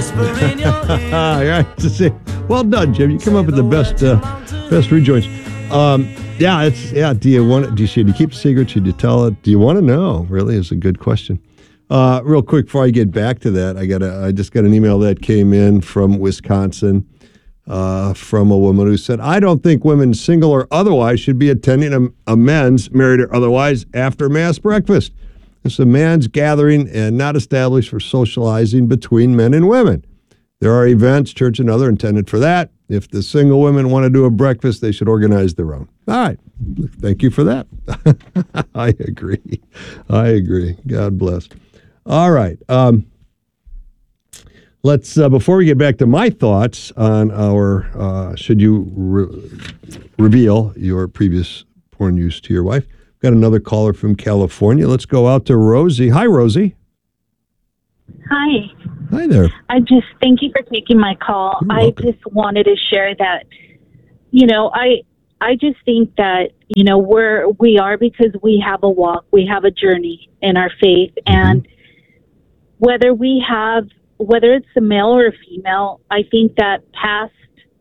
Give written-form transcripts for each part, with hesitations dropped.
I have to say, well done, Jim. You come up with the best rejoins. Do you keep a secret? Should you tell it? Do you want to know? Really, is a good question. Real quick before I get back to that, I just got an email that came in from Wisconsin from a woman who said, "I don't think women, single or otherwise, should be attending a men's, married or otherwise, after mass breakfast. It's a man's gathering and not established for socializing between men and women. There are events, church and other, intended for that. If the single women want to do a breakfast, they should organize their own." All right. Thank you for that. I agree. God bless. All right. Let's, before we get back to my thoughts on our, should you reveal your previous porn use to your wife, got another caller from California. Let's go out to Rosie. Hi, Rosie. Hi. Hi there. Thank you for taking my call. I just wanted to share that, I just think that, we are because we have a walk, we have a journey in our faith. Mm-hmm. And whether it's a male or a female, I think that past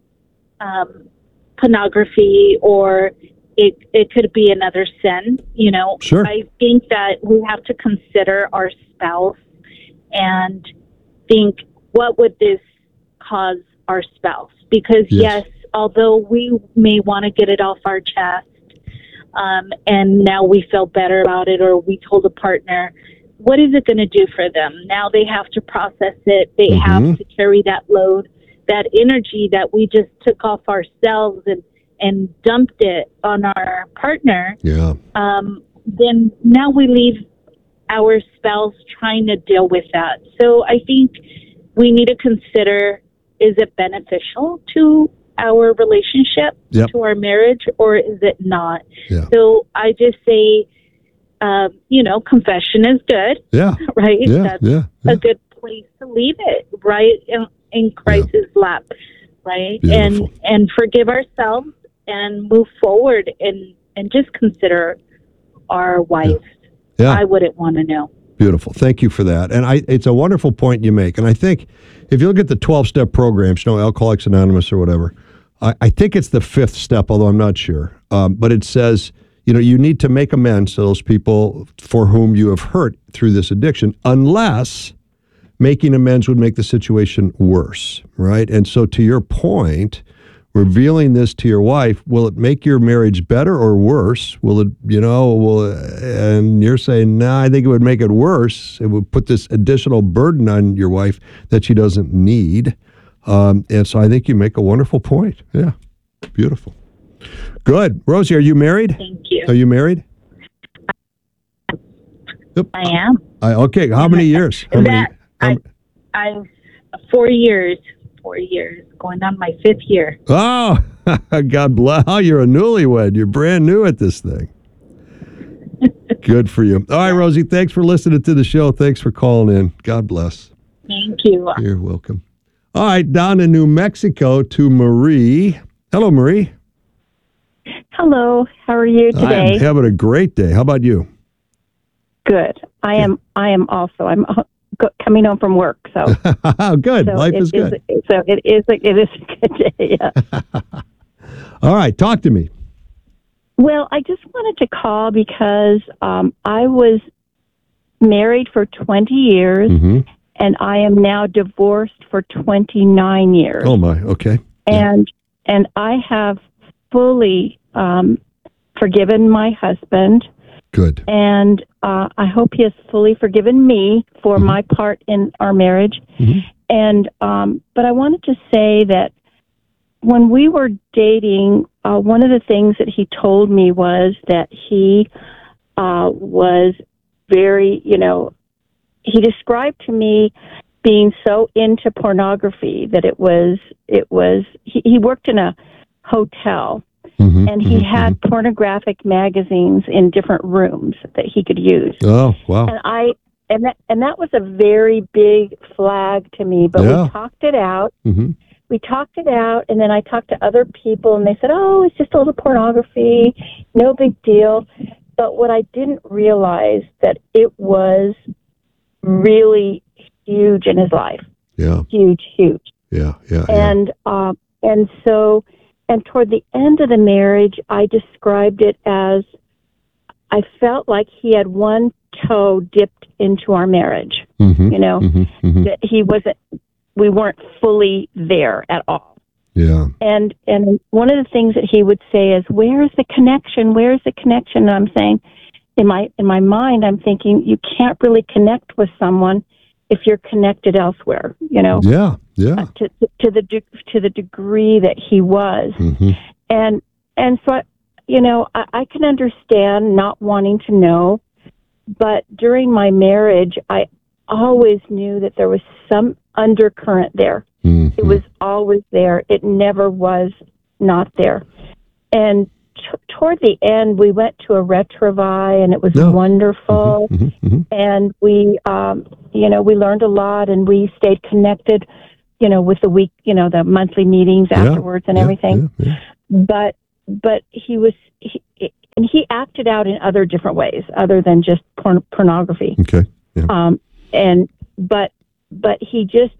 pornography or it could be another sin, Sure. I think that we have to consider our spouse and think, what would this cause our spouse? Because yes, although we may want to get it off our chest, and now we feel better about it, or we told a partner, what is it going to do for them? Now they have to process it. They have to carry that load, that energy that we just took off ourselves and dumped it on our partner. Yeah. Then now we leave our spouse trying to deal with that. So I think we need to consider, is it beneficial to our relationship, to our marriage, or is it not? Yeah. So I just say, confession is good. Yeah. Right? Yeah. That's a good place to leave it, right? In Christ's lap, right? Beautiful. And forgive ourselves and move forward and just consider our wife. Yeah. I wouldn't want to know. Beautiful. Thank you for that. And it's a wonderful point you make. And I think if you look at the 12-step programs, Alcoholics Anonymous or whatever, I think it's the 5th step, although I'm not sure. But it says, you need to make amends to those people for whom you have hurt through this addiction, unless making amends would make the situation worse, right? And so to your point, revealing this to your wife, will it make your marriage better or worse? Will it, and you're saying, nah, I think it would make it worse. It would put this additional burden on your wife that she doesn't need. And so I think you make a wonderful point. Yeah. Beautiful. Good. Rosie, are you married? Thank you. Are you married? Yep. I am. Okay. How many years? I'm 4 years. 4 years. Going on my 5th year. Oh, God bless. Oh, you're a newlywed. You're brand new at this thing. Good for you. All right, Rosie, thanks for listening to the show. Thanks for calling in. God bless. Thank you. You're welcome. All right, down in New Mexico to Marie. Hello, Marie. Hello. How are you today? I'm having a great day. How about you? Good. I am also. I'm coming home from work, so good. So life is good. So it is a good day. Yeah. All right, talk to me. Well, I just wanted to call because I was married for 20 years, and I am now divorced for 29 years. Oh my, okay. And I have fully forgiven my husband. Good. And I hope he has fully forgiven me for my part in our marriage. And but I wanted to say that when we were dating, one of the things that he told me was that he was very, he described to me being so into pornography that he worked in a hotel. And he had pornographic magazines in different rooms that he could use. Oh, wow. And that was a very big flag to me, but we talked it out. We talked it out, and then I talked to other people, and they said, oh, it's just a little pornography, no big deal. But what I didn't realize that it was really huge in his life. Yeah. Huge, huge. Yeah. Yeah. And so, and toward the end of the marriage, I described it as I felt like he had one toe dipped into our marriage. Mm-hmm, You know, that we weren't fully there at all. Yeah. And one of the things that he would say is, "Where's the connection? Where's the connection?" And I'm saying, in my mind, I'm thinking, you can't really connect with someone if you're connected elsewhere. You know. Yeah. Yeah. To the degree that he was, Mm-hmm. and so I can understand not wanting to know, but during my marriage, I always knew that there was some undercurrent there. Mm-hmm. It was always there. It never was not there. And toward the end, we went to a retrovi, and it was wonderful. Mm-hmm. Mm-hmm. And we, we learned a lot, and we stayed connected, with the monthly meetings afterwards and everything. Yeah. But he acted out in other different ways other than just pornography. Okay. Yeah. But he just,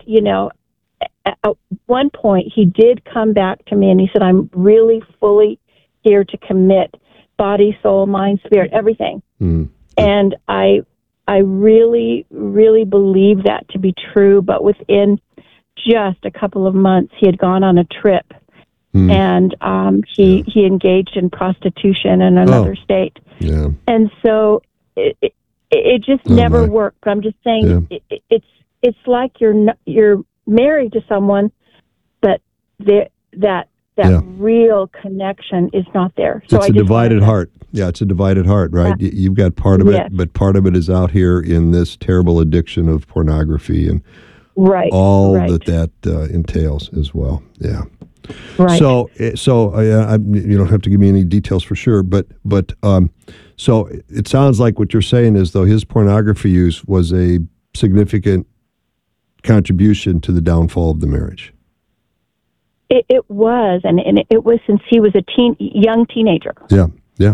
at one point he did come back to me and he said, "I'm really fully here to commit body, soul, mind, spirit, everything." Mm. And I really, really believe that to be true. But within just a couple of months, he had gone on a trip. And he engaged in prostitution in another state. Yeah. And so it just never worked. I'm just saying it's like you're married to someone, but that real connection is not there. So it's a divided heart. Yeah, it's a divided heart, right? You've got part of it, but part of it is out here in this terrible addiction of pornography and all that entails as well. Yeah. Right. So you don't have to give me any details for sure, but so it sounds like what you're saying is, though, his pornography use was a significant contribution to the downfall of the marriage. It was, and it was since he was a young teenager. Yeah.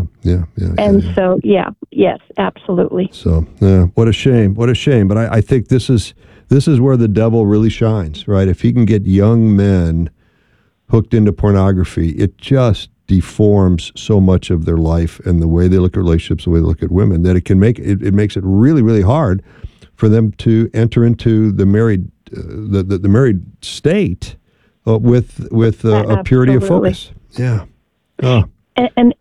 So, yes, absolutely. So, what a shame. But I think this is where the devil really shines, right? If he can get young men hooked into pornography, it just deforms so much of their life and the way they look at relationships, the way they look at women, that it makes it really, really hard for them to enter into the married the married state with a purity of focus. Yeah. Oh. And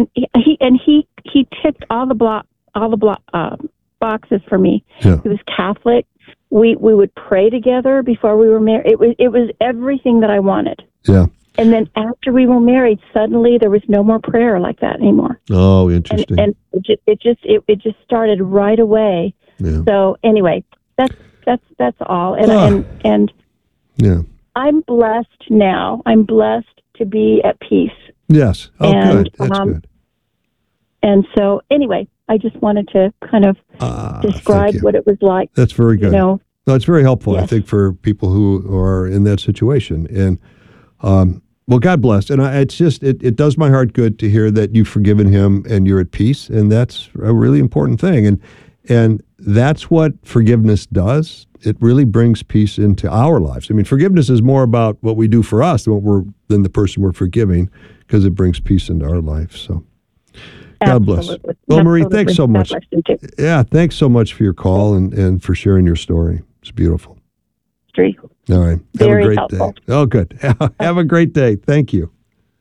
he ticked all the boxes for me. Yeah. He was Catholic. We would pray together before we were married. It was everything that I wanted. Yeah. And then after we were married, suddenly there was no more prayer like that anymore. Oh, interesting. And it just started right away. Yeah. So anyway, that's all. And I'm blessed now. I'm blessed to be at peace. Yes. Oh, good. That's good. And so anyway, I just wanted to kind of describe what it was like. That's very good. No, it's very helpful, yes. I think, for people who are in that situation. And well, God bless. And it does my heart good to hear that you've forgiven him and you're at peace. And that's a really important thing. And that's what forgiveness does. It really brings peace into our lives. I mean, forgiveness is more about what we do for us than the person we're forgiving, because it brings peace into our life. So God bless. Well, Marie, thanks so much. Yeah, thanks so much for your call and for sharing your story. It's beautiful. All right. Very have a great helpful. day. Oh, good. Have a great day. Thank you.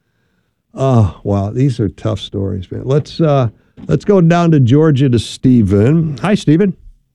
Oh, wow. These are tough stories, man. Let's go down to Georgia to Stephen. Hi, Stephen.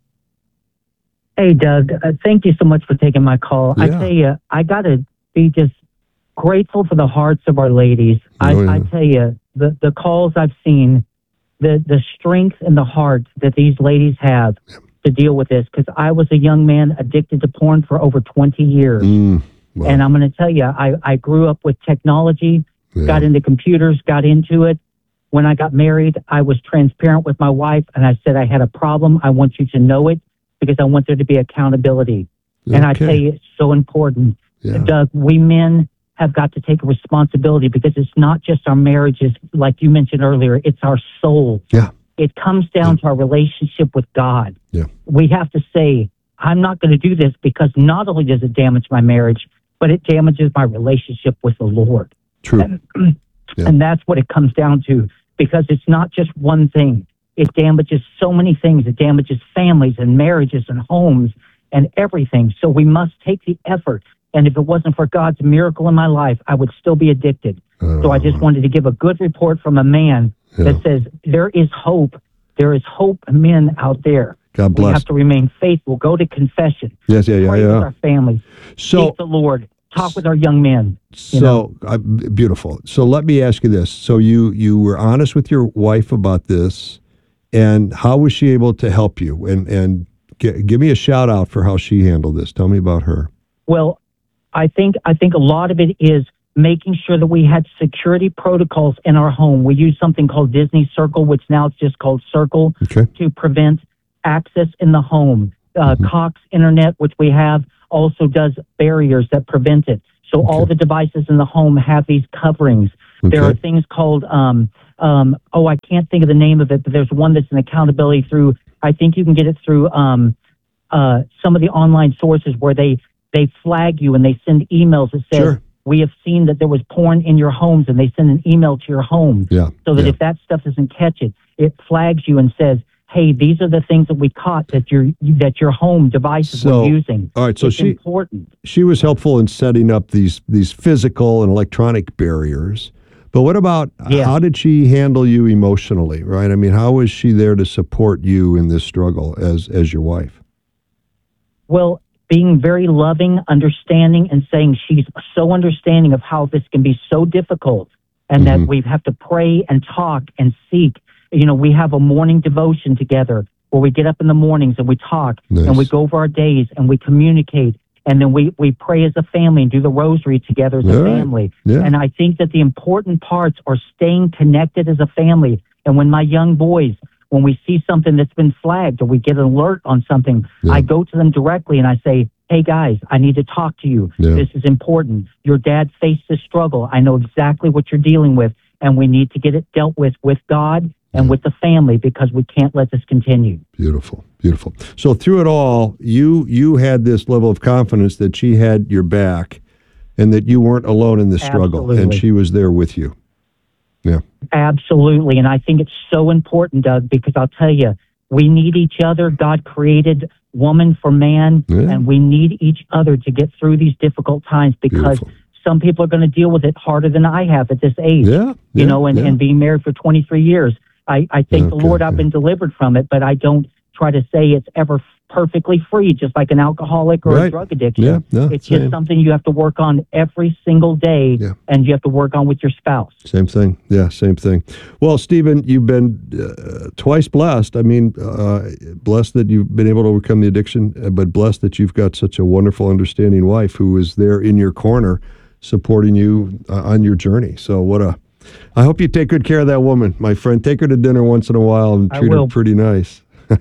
Hey, Doug. Thank you so much for taking my call. Yeah. I tell you, I got to be just grateful for the hearts of our ladies. I tell you, the calls I've seen, the strength and the heart that these ladies have to deal with this, because I was a young man addicted to porn for over 20 years. Wow. And I'm going to tell you, I grew up with technology, got into computers, got into it. When I got married, I was transparent with my wife, and I said I had a problem. I want you to know it, because I want there to be accountability. Okay. And I tell you, it's so important. Yeah. Doug, we men have got to take responsibility, because it's not just our marriages, like you mentioned earlier, it's our soul. Yeah. It comes down to our relationship with God. Yeah. We have to say, I'm not going to do this because not only does it damage my marriage, but it damages my relationship with the Lord. True. And that's what it comes down to, because it's not just one thing. It damages so many things. It damages families and marriages and homes and everything. So we must take the effort. And if it wasn't for God's miracle in my life, I would still be addicted. So I just wanted to give a good report from a man that says there is hope. There is hope, men out there. God bless. We have to remain faithful. Go to confession. Yes, Pray with our families. So seek the Lord. Talk with our young men. Beautiful. So let me ask you this. So you were honest with your wife about this, and how was she able to help you? And give me a shout out for how she handled this. Tell me about her. Well, I think a lot of it is making sure that we had security protocols in our home. We use something called Disney Circle, which now it's just called Circle, to prevent access in the home. Cox Internet, which we have, also does barriers that prevent it. So all the devices in the home have these coverings. There are things called, I can't think of the name of it, but there's one that's an accountability through, I think you can get it through some of the online sources where they flag you and they send emails that say, we have seen that there was porn in your homes, and they send an email to your home. So that if that stuff doesn't catch it, it flags you and says, hey, these are the things that we caught that your home devices were using. All right, so it's important. She was helpful in setting up these physical and electronic barriers. But what about how did she handle you emotionally, right? I mean, how was she there to support you in this struggle as your wife? Well, being very loving, understanding, and saying she's so understanding of how this can be so difficult, and that we have to pray and talk and seek. You know, we have a morning devotion together where we get up in the mornings and we talk and we go over our days and we communicate, and then we pray as a family and do the rosary together as a family. And I think that the important parts are staying connected as a family. And when my young boys, when we see something that's been flagged or we get an alert on something, I go to them directly and I say, hey guys, I need to talk to you. This is important. Your dad faced this struggle. I know exactly what you're dealing with, and we need to get it dealt with God and with the family, because we can't let this continue. Beautiful, beautiful. So through it all, you had this level of confidence that she had your back and that you weren't alone in this struggle, and she was there with you. Yeah. Absolutely. And I think it's so important, Doug, because I'll tell you, we need each other. God created woman for man, and we need each other to get through these difficult times, because some people are going to deal with it harder than I have at this age. You know, and being married for 23 years. I thank the Lord I've been delivered from it, but I don't try to say it's ever perfectly free, just like an alcoholic or a drug addiction. It's just something you have to work on every single day, and you have to work on with your spouse. Same thing. Yeah, same thing. Well, Stephen, you've been twice blessed. I mean, blessed that you've been able to overcome the addiction, but blessed that you've got such a wonderful, understanding wife who is there in your corner, supporting you on your journey. So I hope you take good care of that woman, my friend. Take her to dinner once in a while and treat her pretty nice.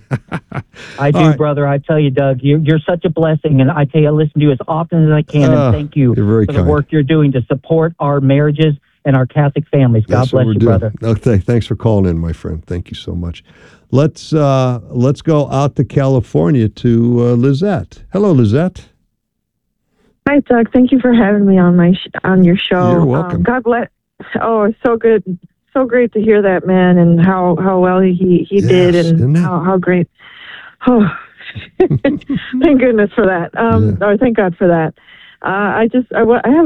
I do, brother. I tell you, Doug, you're such a blessing. And I tell you, I listen to you as often as I can. And thank you for the work you're doing to support our marriages and our Catholic families. God bless you, brother. Okay, thanks for calling in, my friend. Thank you so much. Let's go out to California to Lizette. Hello, Lizette. Hi, Doug. Thank you for having me on your show. You're welcome. God bless. Oh, it's so good. So great to hear that, man, and how well he did, and how great. Oh, thank goodness for that. Or thank God for that. I have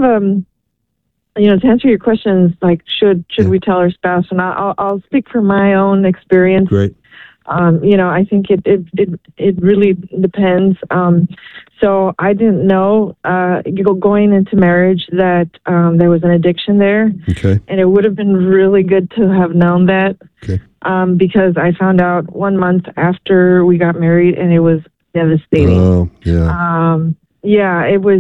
to answer your questions, like should we tell our spouse? And I'll speak from my own experience. Great. I think it really depends. So I didn't know going into marriage that there was an addiction there. Okay. And it would have been really good to have known that. Okay. Because I found out 1 month after we got married, and it was devastating. Oh, yeah. It was.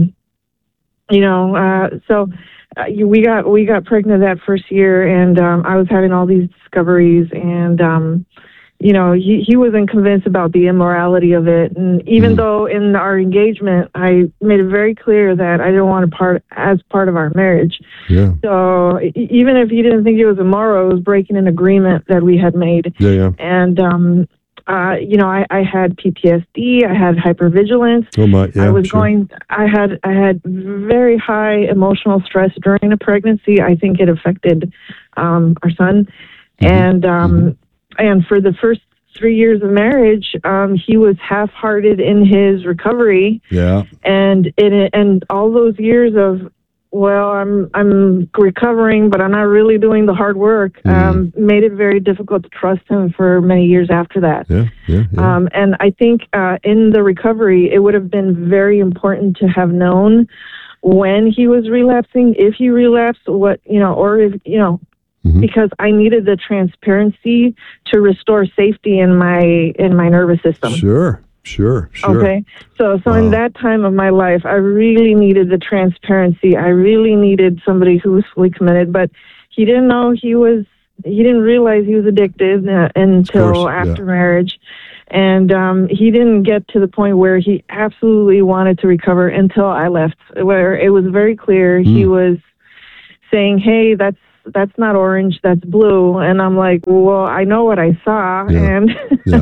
So we got pregnant that first year, and I was having all these discoveries, and he wasn't convinced about the immorality of it. And even though in our engagement, I made it very clear that I didn't want as part of our marriage. Yeah. So even if he didn't think it was immoral, it was breaking an agreement that we had made. Yeah. And I had PTSD. I had hypervigilance. Oh my! Yeah, I had very high emotional stress during the pregnancy. I think it affected our son, and for the first 3 years of marriage, he was half-hearted in his recovery. Yeah, and all those years of, well, I'm recovering, but I'm not really doing the hard work. Made it very difficult to trust him for many years after that. Yeah. And I think in the recovery, it would have been very important to have known when he was relapsing, if he relapsed, or if because I needed the transparency to restore safety in my nervous system. Sure. Okay. So in that time of my life, I really needed the transparency. I really needed somebody who was fully committed, but he didn't know he didn't realize he was addicted until after marriage. And he didn't get to the point where he absolutely wanted to recover until I left, where it was very clear he was saying, hey, that's not orange, that's blue. And I'm like, well, I know what I saw. And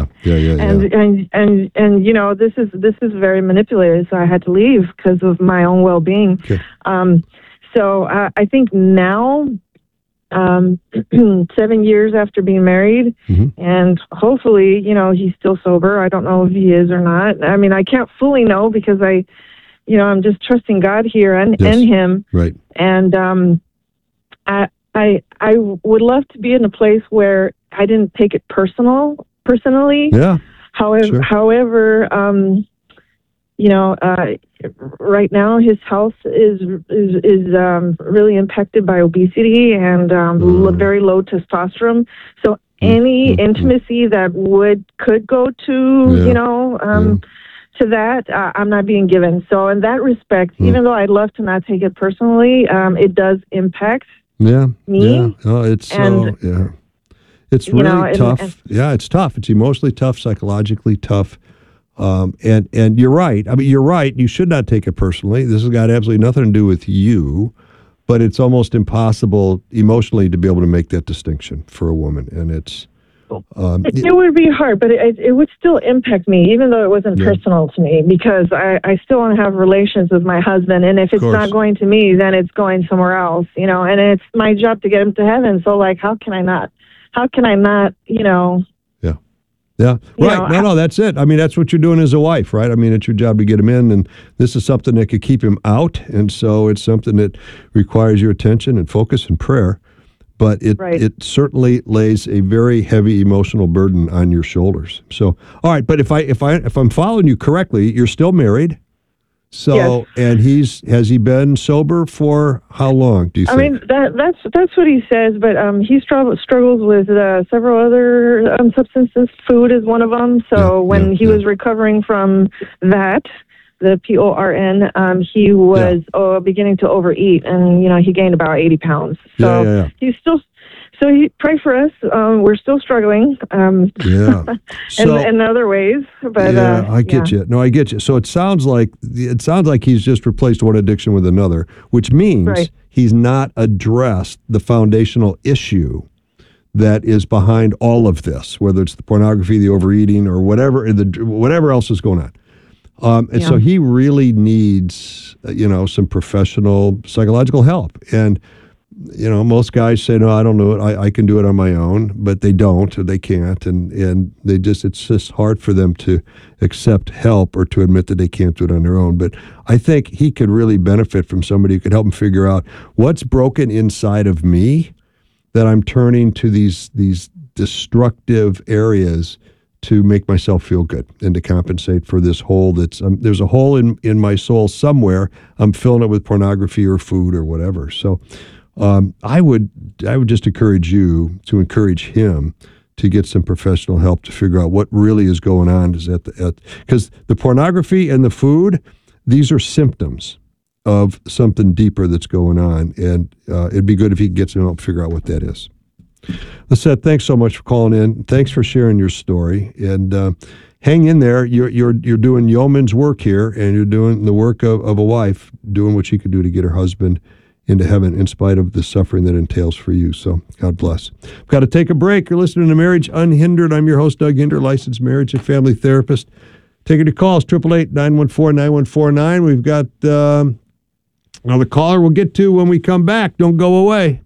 and this is very manipulative. So I had to leave because of my own well-being. Okay. So I think now, 7 years after being married, and hopefully, he's still sober. I don't know if he is or not. I mean, I can't fully know because I'm just trusting God here and him. Right. And I would love to be in a place where I didn't take it personally. Yeah. However, right now his health is really impacted by obesity and very low testosterone. So any intimacy that could go to to that, I'm not being given. So in that respect, even though I'd love to not take it personally, it does impact. Me. Yeah. Oh, it's It's really tough. It's tough. It's emotionally tough, psychologically tough. And you're right. I mean, you're right. You should not take it personally. This has got absolutely nothing to do with you, but it's almost impossible emotionally to be able to make that distinction for a woman. And it's it would be hard, but it would still impact me, even though it wasn't personal to me, because I still want to have relations with my husband. And if it's not going to me, then it's going somewhere else, and it's my job to get him to heaven. So how can I not, Yeah. Right. No, that's it. I mean, that's what you're doing as a wife, right? I mean, it's your job to get him in, and this is something that could keep him out. And so it's something that requires your attention and focus and prayer. But it certainly lays a very heavy emotional burden on your shoulders. So, all right. But if I'm following you correctly, you're still married. So, and has he been sober for how long, do you think? I mean, that's what he says, but he struggles with several other substances. Food is one of them. So when he was recovering from that, the PORN, he was beginning to overeat, and he gained about 80 pounds. So he's still. So pray for us. We're still struggling. In other ways, but I get you. No, I get you. So it sounds like he's just replaced one addiction with another, which means he's not addressed the foundational issue that is behind all of this, whether it's the pornography, the overeating, or whatever else is going on. And so he really needs, some professional psychological help. And most guys say, no, I don't know it. I can do it on my own, but they don't, or they can't. And it's just hard for them to accept help or to admit that they can't do it on their own. But I think he could really benefit from somebody who could help him figure out what's broken inside of me that I'm turning to these destructive areas to make myself feel good and to compensate for this hole there's a hole in my soul somewhere. I'm filling it with pornography or food or whatever. So, I would just encourage you to encourage him to get some professional help to figure out what really is going on. Because the pornography and the food, these are symptoms of something deeper that's going on, and it'd be good if he could get some help to figure out what that is. Lisette, thanks so much for calling in. Thanks for sharing your story, and hang in there. You're doing yeoman's work here, and you're doing the work of a wife, doing what she could do to get her husband into heaven in spite of the suffering that entails for you. So God bless. We've got to take a break. You're listening to Marriage Unhindered. I'm your host, Doug Hinder, licensed marriage and family therapist. Taking your calls, 888-914-9149. We've got another caller we'll get to when we come back. Don't go away.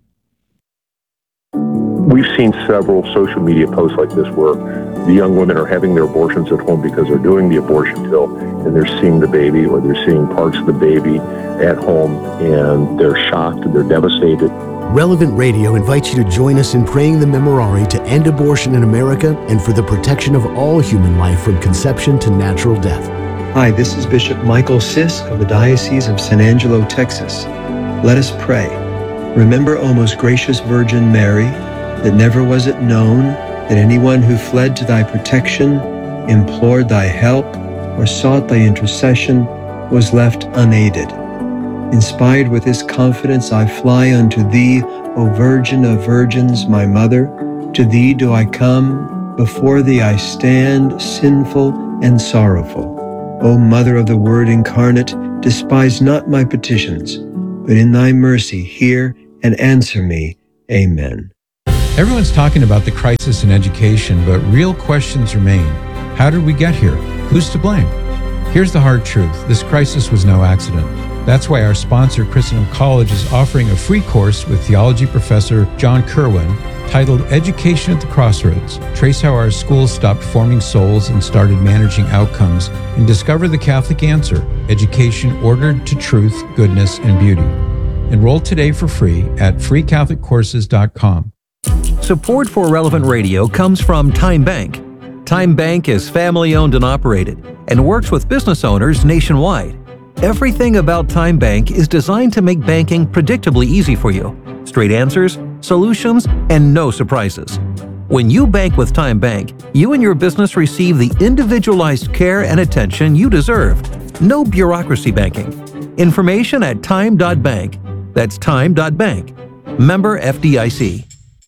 We've seen several social media posts like this where the young women are having their abortions at home because they're doing the abortion pill and they're seeing the baby or they're seeing parts of the baby at home and they're shocked and they're devastated. Relevant Radio invites you to join us in praying the Memorare to end abortion in America and for the protection of all human life from conception to natural death. Hi, this is Bishop Michael Sisk of the Diocese of San Angelo, Texas. Let us pray. Remember, O most gracious Virgin Mary, that never was it known that anyone who fled to thy protection, implored thy help, or sought thy intercession was left unaided. Inspired with this confidence, I fly unto thee, O Virgin of Virgins, my Mother. To thee do I come, before thee I stand, sinful and sorrowful. O Mother of the Word incarnate, despise not my petitions, but in thy mercy hear and answer me. Amen. Everyone's talking about the crisis in education, but real questions remain. How did we get here? Who's to blame? Here's the hard truth. This crisis was no accident. That's why our sponsor, Christendom College, is offering a free course with theology professor John Kerwin titled Education at the Crossroads. Trace how our schools stopped forming souls and started managing outcomes, and discover the Catholic answer, education ordered to truth, goodness, and beauty. Enroll today for free at freecatholiccourses.com. Support for Relevant Radio comes from Time Bank. Time Bank is family-owned and operated and works with business owners nationwide. Everything about Time Bank is designed to make banking predictably easy for you. Straight answers, solutions, and no surprises. When you bank with Time Bank, you and your business receive the individualized care and attention you deserve. No bureaucracy banking. Information at time.bank. That's time.bank. Member FDIC.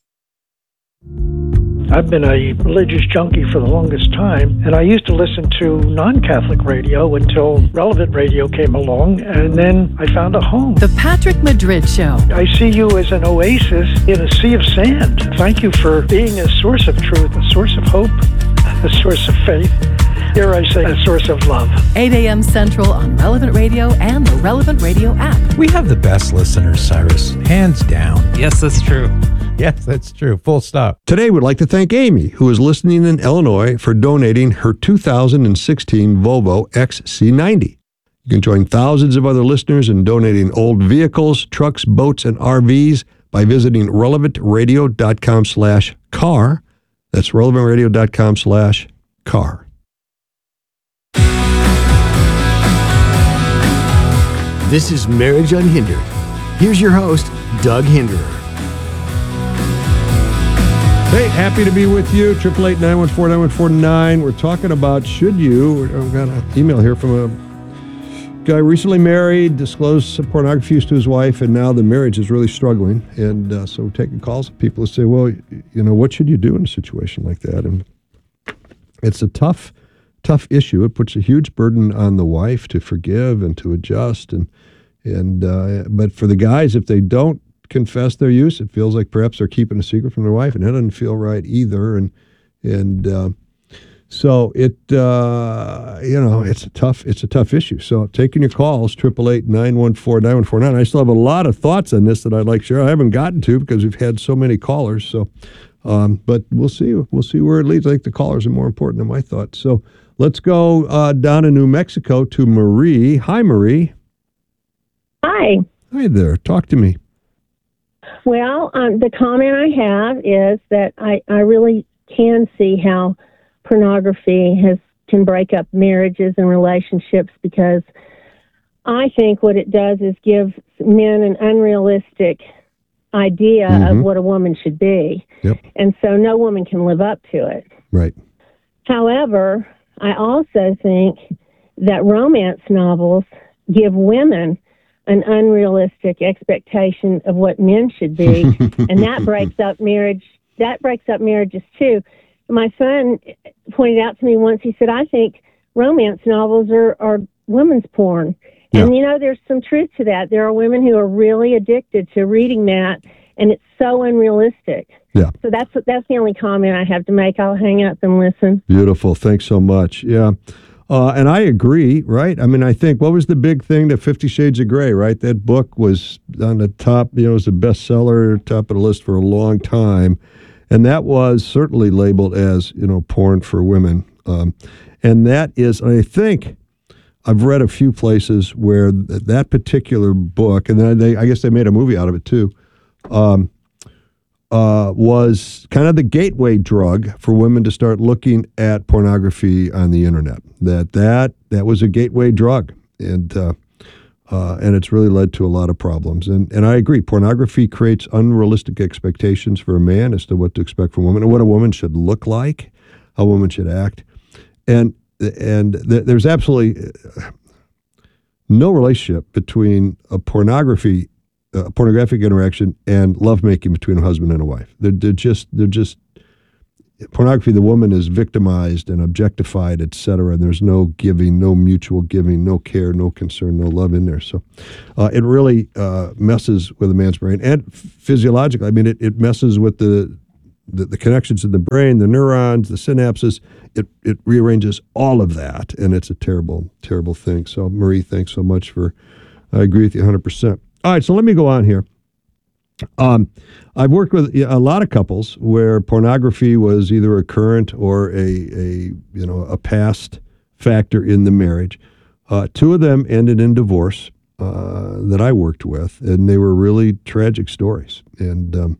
I've been a religious junkie for the longest time, and I used to listen to non-Catholic radio until Relevant Radio came along, and then I found a home. The Patrick Madrid Show. I see you as an oasis in a sea of sand. Thank you for being a source of truth, a source of hope, a source of faith. Dare I say, a source of love. 8 a.m. Central on Relevant Radio and the Relevant Radio app. We have the best listeners, Cyrus. Hands down. Yes, that's true. Yes, that's true. Full stop. Today, we'd like to thank Amy, who is listening in Illinois, for donating her 2016 Volvo XC90. You can join thousands of other listeners in donating old vehicles, trucks, boats, and RVs by visiting relevantradio.com/car. That's relevantradio.com/car. This is Marriage Unhindered. Here's your host, Doug Hinderer. Hey, happy to be with you. 888-914-9149. We're talking about should you. I've got an email here from a guy recently married, disclosed some pornography use to his wife, and now the marriage is really struggling. And so we're taking calls of people who say, well, you know, what should you do in a situation like that? And it's a tough issue. It puts a huge burden on the wife to forgive and to adjust. But for the guys, if they don't confess their use, it feels like perhaps they're keeping a secret from their wife, and that doesn't feel right either. So it it's a tough issue. So taking your calls, 888-914-9149. I still have a lot of thoughts on this that I'd like to share. I haven't gotten to because we've had so many callers. So, but we'll see where it leads. I think the callers are more important than my thoughts. So let's go down in New Mexico to Marie. Hi, Marie. Hi. Hi there. Talk to me. Well, the comment I have is that I really can see how pornography can break up marriages and relationships, because I think what it does is give men an unrealistic idea of what a woman should be. Yep. And so no woman can live up to it. Right. However, I also think that romance novels give women an unrealistic expectation of what men should be, and that breaks up marriage. That breaks up marriages too. My son pointed out to me once. He said, "I think romance novels are women's porn," Yeah. And, there's some truth to that. There are women who are really addicted to reading that, and it's so unrealistic. Yeah. So that's the only comment I have to make. I'll hang up and listen. Beautiful. Thanks so much. Yeah. And I agree, right? I mean, I think, what was the big thing? The 50 Shades of Grey, right? That book was on the top, it was a bestseller, top of the list for a long time. And that was certainly labeled as, porn for women. And that is, I think, I've read a few places where that particular book, and then I guess they made a movie out of it too, was kind of the gateway drug for women to start looking at pornography on the internet. That was a gateway drug, and it's really led to a lot of problems. And I agree, pornography creates unrealistic expectations for a man as to what to expect from a woman and what a woman should look like, how a woman should act, and there's absolutely no relationship between a pornographic interaction and lovemaking between a husband and a wife. They're just pornography. The woman is victimized and objectified, etc. And there's no giving, no mutual giving, no care, no concern, no love in there. So it really messes with a man's brain, and physiologically. I mean, it messes with the connections in the brain, the neurons, the synapses. It rearranges all of that, and it's a terrible, terrible thing. So, Marie, thanks so much I agree with you 100%. All right, so let me go on here. I've worked with a lot of couples where pornography was either a current or a past factor in the marriage. Two of them ended in divorce that I worked with, and they were really tragic stories. And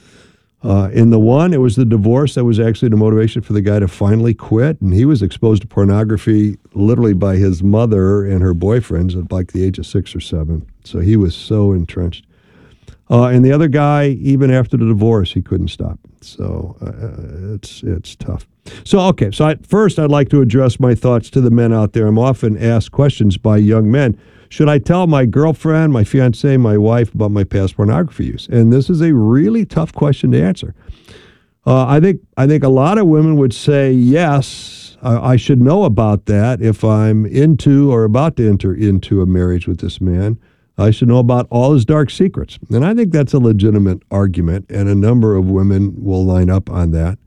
in the one, it was the divorce that was actually the motivation for the guy to finally quit, and he was exposed to pornography literally by his mother and her boyfriends at like the age of 6 or 7. So he was so entrenched. And the other guy, even after the divorce, he couldn't stop. So it's tough. So, okay. So first, I'd like to address my thoughts to the men out there. I'm often asked questions by young men. Should I tell my girlfriend, my fiance, my wife about my past pornography use? And this is a really tough question to answer. I think a lot of women would say, yes, I should know about that if I'm into or about to enter into a marriage with this man. I should know about all his dark secrets. And I think that's a legitimate argument, and a number of women will line up on that.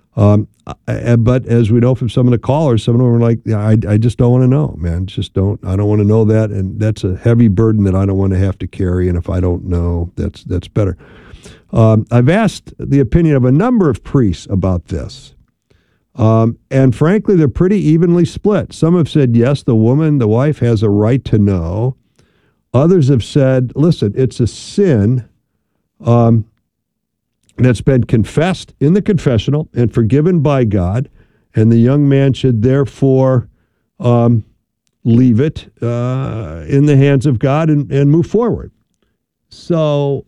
But as we know from some of the callers, some of them are like, I just don't want to know, man. I don't want to know that, and that's a heavy burden that I don't want to have to carry, and if I don't know, that's better. I've asked the opinion of a number of priests about this, and frankly, they're pretty evenly split. Some have said, yes, the wife has a right to know. Others have said, listen, it's a sin that's been confessed in the confessional and forgiven by God, and the young man should therefore leave it in the hands of God and move forward. So,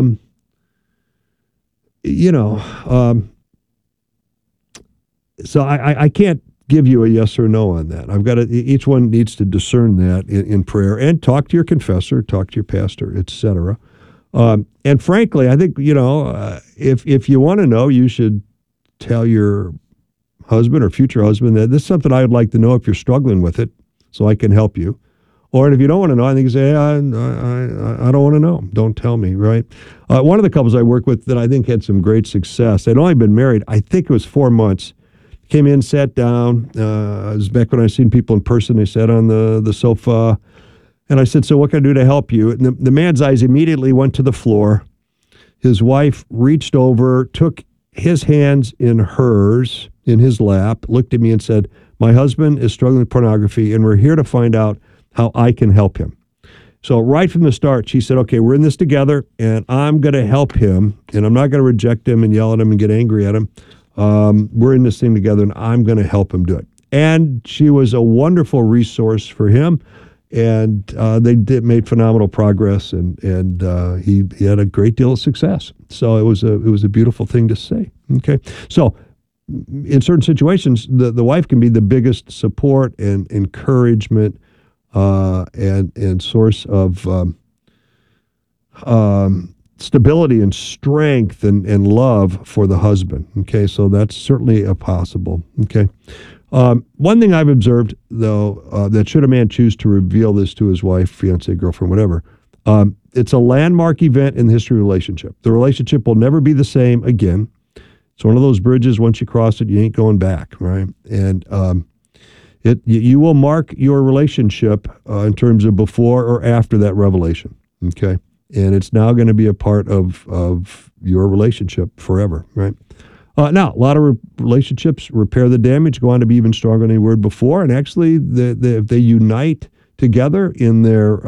so I can't give you a yes or no on that. I've got to, each one needs to discern that in prayer and talk to your confessor, talk to your pastor, etc. And frankly, I think, if you want to know, you should tell your husband or future husband that this is something I would like to know if you're struggling with it, so I can help you. Or if you don't want to know, I think you say, I don't want to know. Don't tell me, right? One of the couples I work with that I think had some great success, they'd only been married, I think it was 4 months, came in, sat down. It was back when I seen people in person. They sat on the sofa. And I said, so what can I do to help you? And the man's eyes immediately went to the floor. His wife reached over, took his hands in hers, in his lap, looked at me and said, my husband is struggling with pornography, and we're here to find out how I can help him. So right from the start, she said, okay, we're in this together, and I'm going to help him, and I'm not going to reject him and yell at him and get angry at him. We're in this thing together, and I'm going to help him do it. And she was a wonderful resource for him, and they made phenomenal progress, and he had a great deal of success. So it was a beautiful thing to see. Okay, so in certain situations, the wife can be the biggest support and encouragement and source of stability and strength and love for the husband. Okay, so that's certainly a possible. Okay, One thing I've observed, though, that should a man choose to reveal this to his wife, fiance, girlfriend, whatever, it's a landmark event in the history of the relationship. The relationship will never be the same again. It's one of those bridges, once you cross it, you ain't going back, right? And you will mark your relationship in terms of before or after that revelation, okay? And it's now going to be a part of your relationship forever, right? Now, a lot of relationships repair the damage, go on to be even stronger than they were before, and actually, if they unite together in their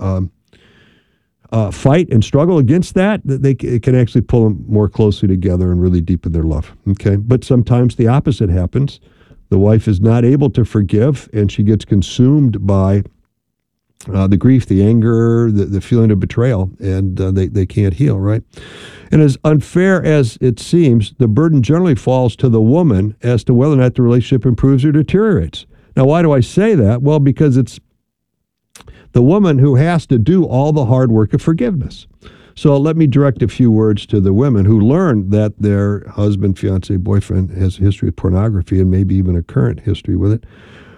fight and struggle against that, it can actually pull them more closely together and really deepen their love, okay? But sometimes the opposite happens. The wife is not able to forgive, and she gets consumed by the grief, the anger, the feeling of betrayal, and they can't heal, right? And as unfair as it seems, the burden generally falls to the woman as to whether or not the relationship improves or deteriorates. Now, why do I say that? Well, because it's the woman who has to do all the hard work of forgiveness. So let me direct a few words to the women who learn that their husband, fiance, boyfriend has a history of pornography and maybe even a current history with it.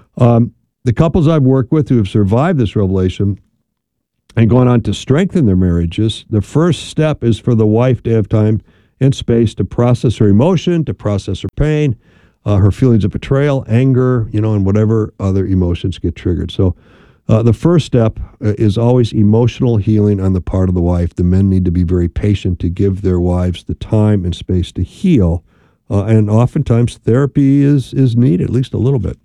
The couples I've worked with who have survived this revelation and gone on to strengthen their marriages, the first step is for the wife to have time and space to process her emotion, to process her pain, her feelings of betrayal, anger, and whatever other emotions get triggered. So the first step is always emotional healing on the part of the wife. The men need to be very patient to give their wives the time and space to heal. And oftentimes therapy is needed, at least a little bit.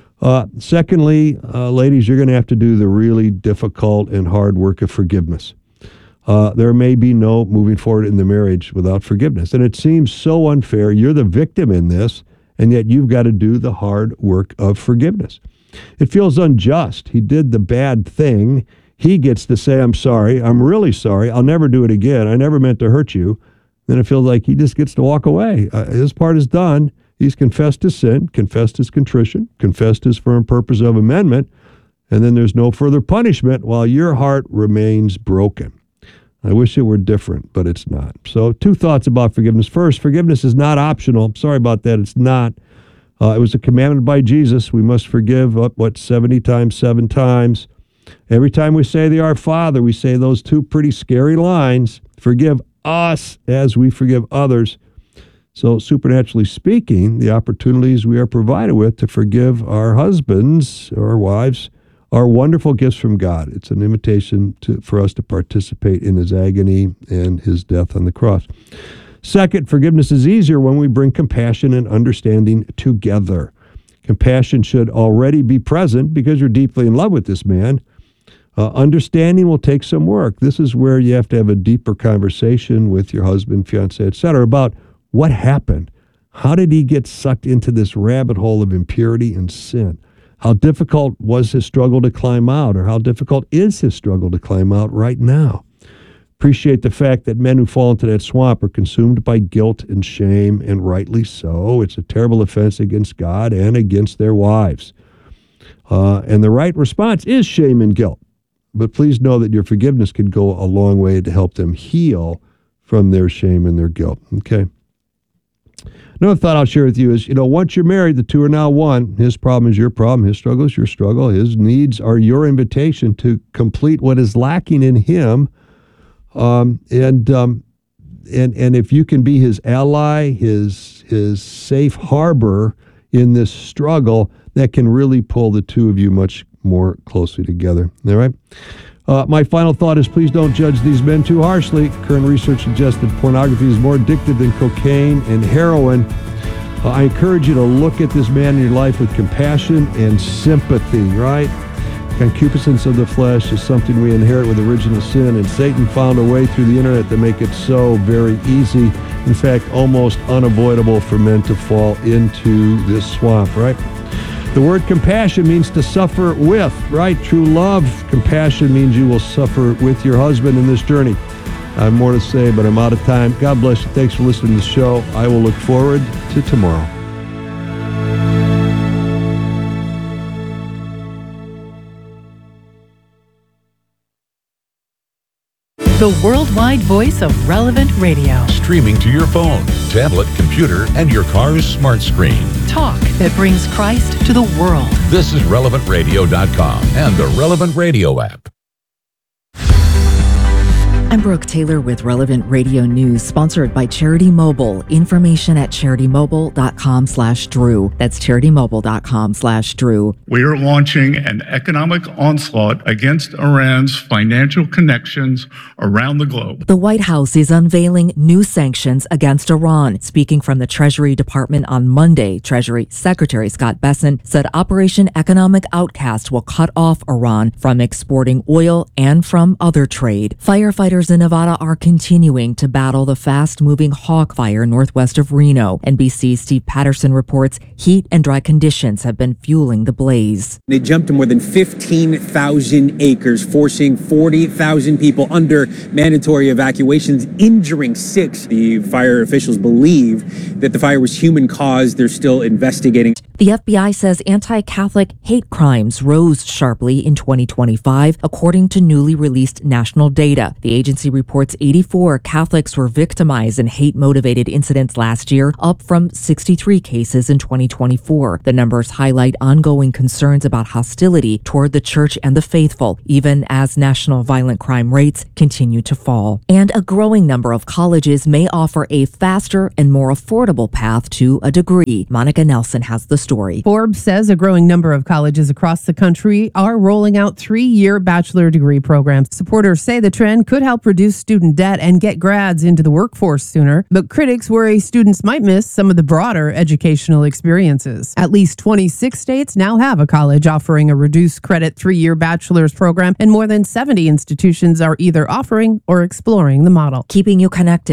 Secondly, ladies, you're going to have to do the really difficult and hard work of forgiveness. There may be no moving forward in the marriage without forgiveness. And it seems so unfair. You're the victim in this, and yet you've got to do the hard work of forgiveness. It feels unjust. He did the bad thing. He gets to say, I'm sorry. I'm really sorry. I'll never do it again. I never meant to hurt you. Then it feels like he just gets to walk away. His part is done. He's confessed his sin, confessed his contrition, confessed his firm purpose of amendment, and then there's no further punishment while your heart remains broken. I wish it were different, but it's not. So 2 thoughts about forgiveness. First, forgiveness is not optional. Sorry about that. It's not. It was a commandment by Jesus. We must forgive, 70 times, 7 times. Every time we say the Our Father, we say those 2 pretty scary lines. Forgive us as we forgive others. So supernaturally speaking, the opportunities we are provided with to forgive our husbands or wives are wonderful gifts from God. It's an invitation for us to participate in his agony and his death on the cross. Second, forgiveness is easier when we bring compassion and understanding together. Compassion should already be present because you're deeply in love with this man. Understanding will take some work. This is where you have to have a deeper conversation with your husband, fiance, etc., about what happened. How did he get sucked into this rabbit hole of impurity and sin? How difficult was his struggle to climb out, or how difficult is his struggle to climb out right now? Appreciate the fact that men who fall into that swamp are consumed by guilt and shame, and rightly so. It's a terrible offense against God and against their wives. And the right response is shame and guilt. But please know that your forgiveness can go a long way to help them heal from their shame and their guilt. Okay? Another thought I'll share with you is, once you're married, the 2 are now one. His problem is your problem. His struggle is your struggle. His needs are your invitation to complete what is lacking in him. And if you can be his ally, his safe harbor in this struggle, that can really pull the 2 of you much more closely together. All right? My final thought is, please don't judge these men too harshly. Current research suggests that pornography is more addictive than cocaine and heroin. I encourage you to look at this man in your life with compassion and sympathy, right? Concupiscence of the flesh is something we inherit with original sin, and Satan found a way through the internet to make it so very easy, in fact, almost unavoidable for men to fall into this swamp, right? The word compassion means to suffer with, right? True love, compassion means you will suffer with your husband in this journey. I have more to say, but I'm out of time. God bless you. Thanks for listening to the show. I will look forward to tomorrow. The worldwide voice of Relevant Radio. Streaming to your phone, tablet, computer, and your car's smart screen. Talk that brings Christ to the world. This is RelevantRadio.com and the Relevant Radio app. I'm Brooke Taylor with Relevant Radio News, sponsored by Charity Mobile. Information at CharityMobile.com/Drew. That's CharityMobile.com/Drew. We are launching an economic onslaught against Iran's financial connections around the globe. The White House is unveiling new sanctions against Iran. Speaking from the Treasury Department on Monday, Treasury Secretary Scott Bessent said Operation Economic Outcast will cut off Iran from exporting oil and from other trade. Firefighters in Nevada are continuing to battle the fast-moving hawk fire northwest of Reno. NBC's Steve Patterson reports heat and dry conditions have been fueling the blaze. They jumped to more than 15,000 acres, forcing 40,000 people under mandatory evacuations, injuring 6. The fire officials believe that the fire was human-caused. They're still investigating. The FBI says anti-Catholic hate crimes rose sharply in 2025, according to newly released national data. The agency reports 84 Catholics were victimized in hate-motivated incidents last year, up from 63 cases in 2024. The numbers highlight ongoing concerns about hostility toward the church and the faithful, even as national violent crime rates continue to fall. And a growing number of colleges may offer a faster and more affordable path to a degree. Monica Nelson has the story. Forbes says a growing number of colleges across the country are rolling out 3-year bachelor degree programs. Supporters say the trend could help reduce student debt and get grads into the workforce sooner, but critics worry students might miss some of the broader educational experiences. At least 26 states now have a college offering a reduced credit 3-year bachelor's program, and more than 70 institutions are either offering or exploring the model. Keeping you connected